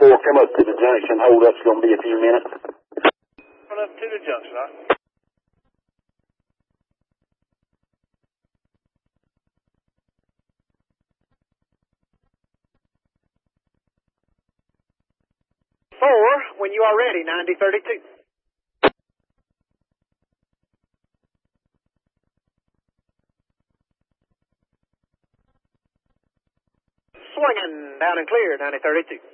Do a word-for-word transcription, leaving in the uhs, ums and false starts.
four, come up to the junction. Hold up's going to be a few minutes. Come up to the junction, huh? Four, when you are ready, ninety thirty-two. Swinging down and clear, ninety thirty-two.